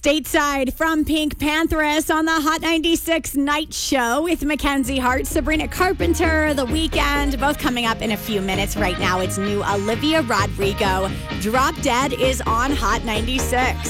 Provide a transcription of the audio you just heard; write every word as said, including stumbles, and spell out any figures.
Stateside from Pink Panthers on the Hot ninety-six Night Show with Mackenzie Hart, Sabrina Carpenter, The Weeknd, both coming up in a few minutes. Right now, it's new Olivia Rodrigo. Drop Dead is on Hot ninety-six.